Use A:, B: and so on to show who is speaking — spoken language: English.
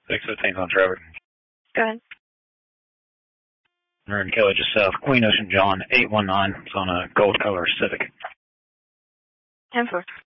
A: 615's on Trevor.
B: Go ahead.
A: We're in Kelly just south. Queen Ocean John, 819. It's on a gold color Civic.
B: 10-4.